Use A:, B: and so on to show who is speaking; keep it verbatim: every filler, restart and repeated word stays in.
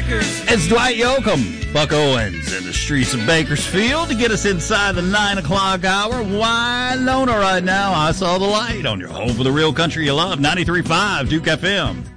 A: It's Dwight Yoakam, Buck Owens, in the streets of Bakersfield to get us inside the nine o'clock hour. Winona right now. I saw the light on your home for the real country you love. ninety-three point five Duke F M.